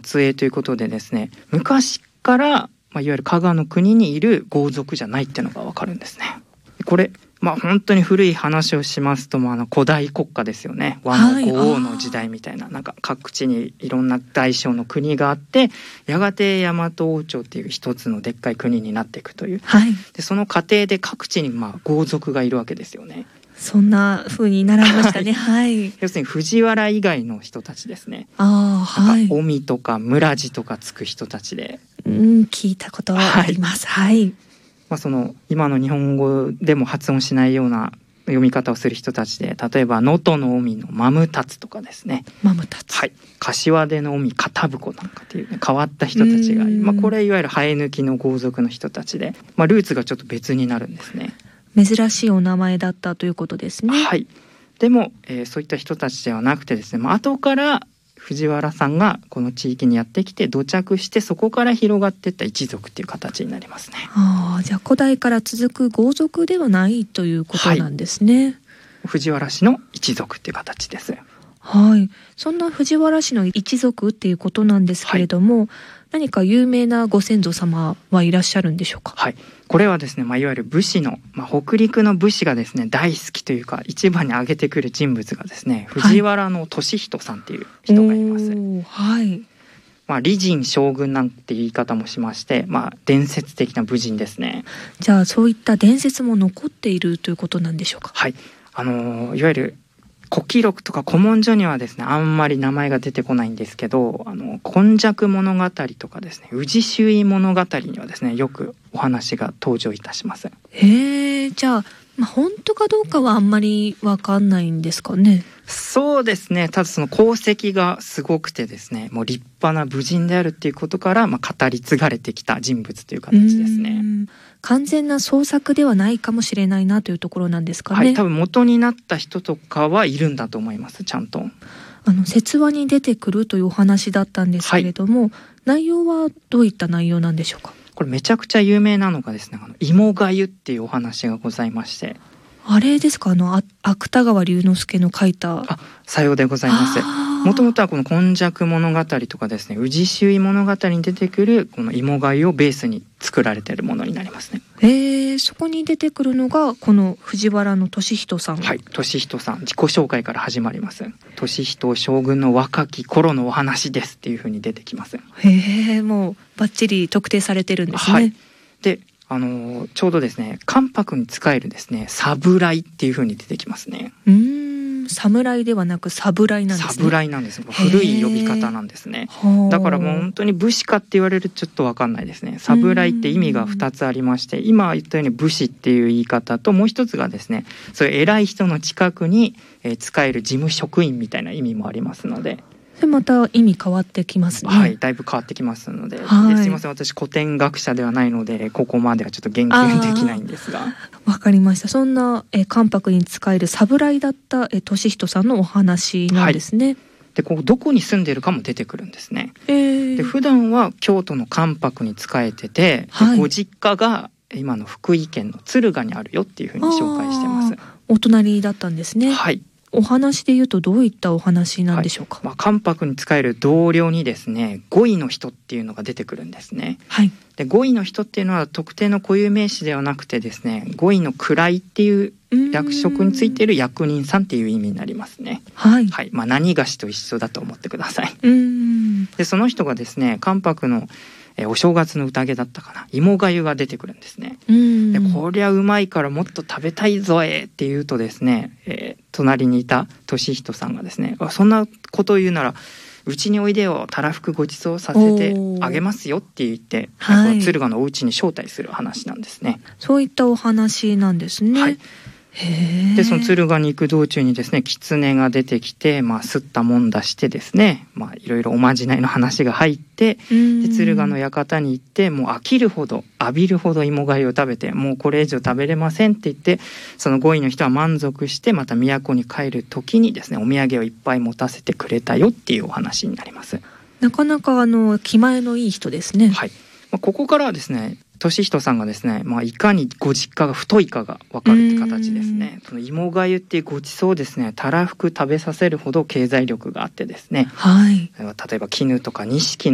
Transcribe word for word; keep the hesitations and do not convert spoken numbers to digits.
末裔ということでですね、昔から、まあ、いわゆる加賀の国にいる豪族じゃないっていうのがわかるんですね。これまあ本当に古い話をしますと、まあ、あの古代国家ですよね。倭の五王の時代みたいな、はい、なんか各地にいろんな大小の国があって、やがて大和王朝っていう一つのでっかい国になっていくという、はい、でその過程で各地にまあ豪族がいるわけですよね。 そんな風に習いましたね。はい。 要するに藤原以外の人たちですね。 ああ、はい。 尾身とか村地とかつく人たちで、 うん、聞いたことはあります。はい。はい、 まあ、その今の日本語でも発音しないような読み方をする人たちで、例えば能登の海のマムタツとかですね。 マムタツ。 はい。柏手の海片太なんかっていう、ね、変わった人たちが、まあ、これいわゆる生え抜きの豪族の人たちで、まあ、ルーツがちょっと別になるんですね。 珍しいお名前だったということですね。 はい。でも、えー、そういった人たちではなくてですね、まあ、後から藤原さんがこの地域にやってきて土着して、そこから広がっていった一族っていう形になりますね。 ああ、じゃあ古代から続く豪族ではないということなんですね。はい、 藤原氏の一族っていう形です。 はい。そんな藤原氏の一族っていうことなんですけれども、はい、何か有名なご先祖様はいらっしゃるんでしょうか。 はい。これはですね、まあ、いわゆる武士の、まあ、北陸の武士がですね大好きというか一番に挙げてくる人物がですね、藤原の俊人さんっていう人がいます。 はい。 まあ、李仁将軍なんて言い方もしまして、まあ、伝説的な武人ですね。 じゃあそういった伝説も残っているということなんでしょうか。 はい。あのいわゆる古記録とか古文書にはですねあんまり名前が出てこないんですけど、あの今昔物語とかですね宇治周囲物語にはですねよくお話が登場いたします。 へえ、じゃあ、まあ、本当かどうかはあんまりわかんないんですかね。 そうですね。ただその功績がすごくてですね、もう立派な武人であるっていうことから、まあ、語り継がれてきた人物という形ですね。 完全な創作ではないかもしれないなというところなんですかね。 はい、多分元になった人とかはいるんだと思います。ちゃんとあの説話に出てくるというお話だったんですけれども、はい、内容はどういった内容なんでしょうか。 これめちゃくちゃ有名なのがですね、あの芋がゆっていうお話がございまして、 あれですか、あの芥川龍之介の書いた。 あ、さようでございます。もともとはこの今昔物語とかですね、宇治周囲物語に出てくるこの芋がゆをベースに作られているものになりますね。 えー、そこに出てくるのがこの藤原の俊人さん。 はい、俊人さん、自己紹介から始まります。俊人将軍の若き頃のお話ですっていう風に出てきます。 へえ、もうバッチリ特定されてるんですね。はい、 であのー、ちょうどですね関白に仕えるですね侍っていう風に出てきますね。 うーん、侍ではなく侍なんですね。 侍なんです。古い呼び方なんですね。だからもう本当に武士かって言われるとちょっと分かんないですね。侍って意味がふたつありまして、今言ったように武士っていう言い方と、もう一つがですねそういう偉い人の近くに仕える事務職員みたいな意味もありますので、 でまた意味変わってきますね。 はい、だいぶ変わってきますので、はい、ですいません、私古典学者ではないのでここまではちょっと言及できないんですが。 わかりました。そんなえ関白に仕える侍だったえ俊人さんのお話なんですね。はい、 でここどこに住んでいるかも出てくるんですね。 えー、 で普段は京都の関白に仕えてて、はい、ご実家が今の福井県の敦賀にあるよっていうふうに紹介してます。 お隣だったんですね。 はい。 お話で言うとどういったお話なんでしょうか。 はい、まあ、関白に仕える同僚にですねごいの人っていうのが出てくるんですね。 はい、でごいの人っていうのは特定の固有名詞ではなくてですね、ごいの位っていう役職についている役人さんっていう意味になりますね。 はい、 はい、まあ、何がしと一緒だと思ってください。 うーん、 でその人がですね関白のえお正月の宴だったかな、芋がゆが出てくるんですね。 うんでこりゃうまいからもっと食べたいぞえって言うとですね、えー、隣にいた俊人さんがですね、そんなことを言うならうちにおいでよ、たらふくごちそうさせてあげますよって言って、はい、敦賀のお家に招待する話なんですね。 そういったお話なんですね。 はい、でその敦賀に行く道中にですね狐が出てきて、まあ、すったもんだしてですね、まあ、いろいろおまじないの話が入って、で敦賀の館に行ってもう飽きるほど浴びるほど芋がゆを食べて、もうこれ以上食べれませんって言って、そのごいの人は満足してまた都に帰る時にですねお土産をいっぱい持たせてくれたよっていうお話になります。 なかなかあの気前のいい人ですね。 はい、まあ、ここからはですね俊人さんがですね、まあ、いかにご実家が太いかが分かるって形ですね。その芋がゆっていうごちそうをですねたらふく食べさせるほど経済力があってですね、 はい、 例えば絹とか錦